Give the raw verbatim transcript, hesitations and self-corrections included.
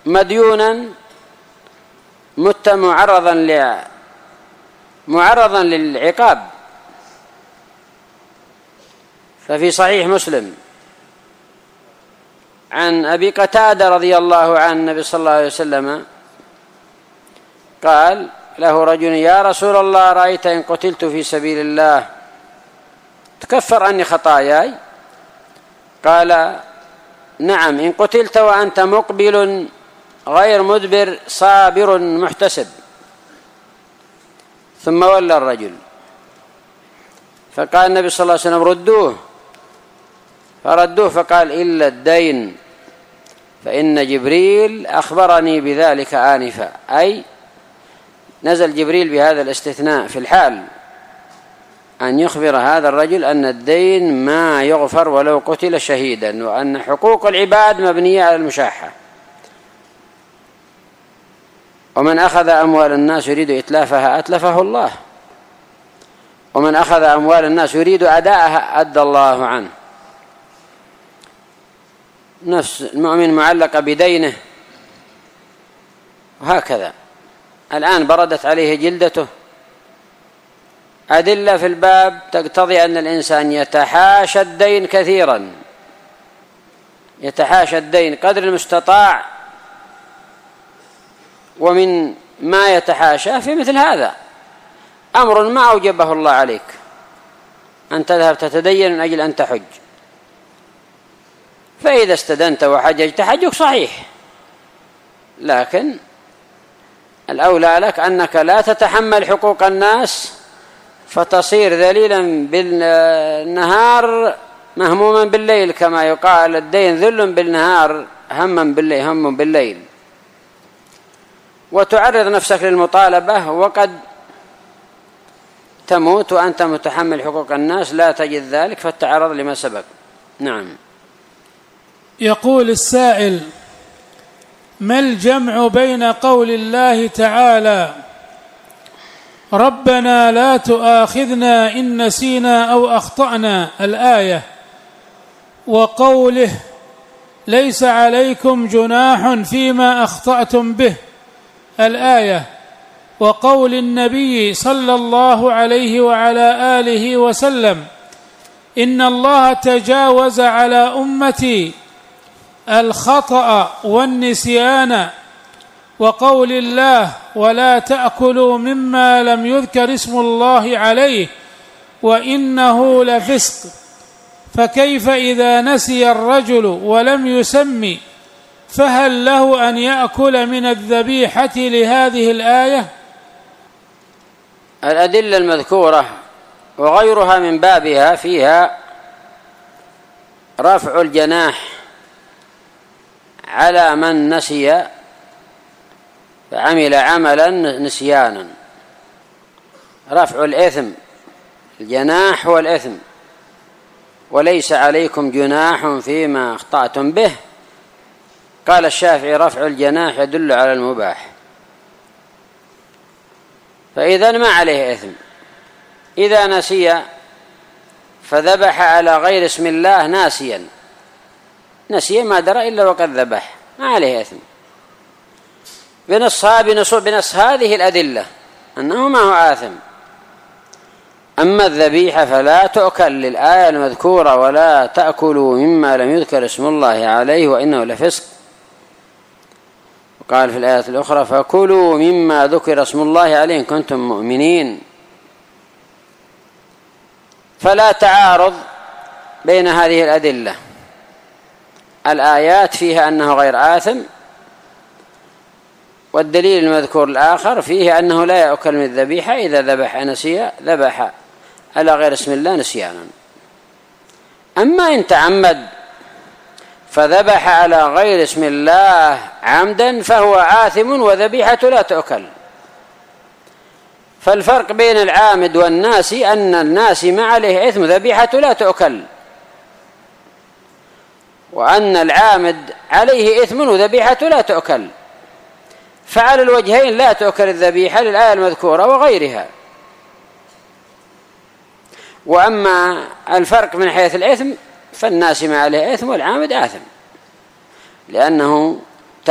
مديونا مت معرضا ل معرضا للعقاب. ففي صحيح مسلم عن أبي قتادة رضي الله عنه النبي صلى الله عليه وسلم قال له رجل: يا رسول الله، رأيت إن قتلت في سبيل الله تكفر عني خطاياي؟ قال: نعم، إن قتلت وأنت مقبل غير مدبر صابر محتسب. ثم ولى الرجل، فقال النبي صلى الله عليه وسلم: ردوه. فردوه، فقال: إلا الدين فإن جبريل أخبرني بذلك آنفا. أي نزل جبريل بهذا الاستثناء في الحال أن يخبر هذا الرجل أن الدين ما يغفر ولو قتل شهيدا، وأن حقوق العباد مبنية على المشاحة. ومن أخذ أموال الناس يريد إتلافها أتلفه الله، ومن أخذ أموال الناس يريد أداءها أدى الله عنه. نفس المؤمن معلقة بدينه، وهكذا. الآن بردت عليه جلدته. أدلة في الباب تقتضي أن الإنسان يتحاشى الدين كثيرا، يتحاشى الدين قدر المستطاع، ومن ما يتحاشى في مثل هذا أمر ما أوجبه الله عليك، أن تذهب تتدين من أجل أن تحج. فإذا استدنت وحججت حجك صحيح، لكن الأولى لك أنك لا تتحمل حقوق الناس فتصير ذليلا بالنهار مهموما بالليل، كما يقال: الدين ذل بالنهار هما بالليل هم بالليل. وتعرض نفسك للمطالبة وقد تموت وأنت متحمل حقوق الناس لا تجد ذلك، فالتعرض لما سبق. نعم. يقول السائل: ما الجمع بين قول الله تعالى ربنا لا تؤاخذنا إن نسينا أو أخطأنا الآية، وقوله ليس عليكم جناح فيما أخطأتم به الآية، وقول النبي صلى الله عليه وعلى آله وسلم إن الله تجاوز على أمتي الخطأ والنسيان، وقول الله ولا تأكلوا مما لم يذكر اسم الله عليه وإنه لفسق؟ فكيف إذا نسي الرجل ولم يسمي، فهل له أن يأكل من الذبيحة لهذه الآية؟ الأدلة المذكورة وغيرها من بابها فيها رفع الجناح على من نسي فعمل عملا نسيانا، رفع الإثم، الجناح هو الإثم. وليس عليكم جناح فيما أخطأتم به. قال الشافعي: رفع الجناح يدل على المباح، فإذا ما عليه إثم. إذا نسي فذبح على غير اسم الله ناسيا، نسي ما درى إلا وقد ذبح، ما عليه إثم. بنصها بنص هذه الأدلة أنه ما هو آثم. أما الذبيحة فلا تؤكل للآية المذكورة: ولا تأكلوا مما لم يذكر اسم الله عليه وإنه لفسق. وقال في الآية الأخرى: فكلوا مما ذكر اسم الله عليه إن كنتم مؤمنين. فلا تعارض بين هذه الأدلة. الآيات فيها أنه غير آثم، والدليل المذكور الآخر فيه أنه لا يأكل من الذبيحة إذا ذبح نسي، ذبح على غير اسم الله نسيانا. أما إن تعمد فذبح على غير اسم الله عمدا فهو آثم وذبيحة لا تؤكل. فالفرق بين العامد والناسي أن الناسي ما عليه إثم، ذبيحة لا تؤكل، وأن العامد عليه إثم وذبيحة لا تؤكل. فعلى الوجهين لا تؤكل الذبيحة للآية المذكورة وغيرها. وأما الفرق من حيث الإثم فالناس ما عليه إثم والعامد آثم، لأنه